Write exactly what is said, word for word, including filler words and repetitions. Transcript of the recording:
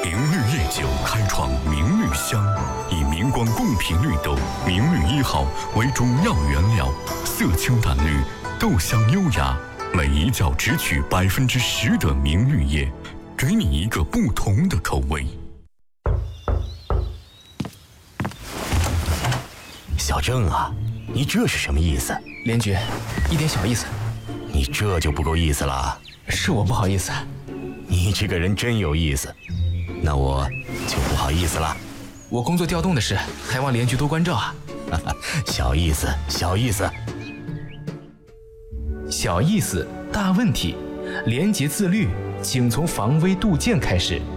明绿夜酒开创明绿香，以明光贡品绿豆明绿一号为主要原料，色清淡绿，豆香优雅，每一角只取百分之十的明绿叶，给你一个不同的口味。 小郑啊，你这是什么意思？ 连局，一点小意思。 你这就不够意思了。 是我不好意思。 你这个人真有意思，那我就不好意思了。 我工作调动的事，还望连局多关照啊。 小意思，小意思。 小意思，大问题。廉洁自律，请从防微杜渐开始。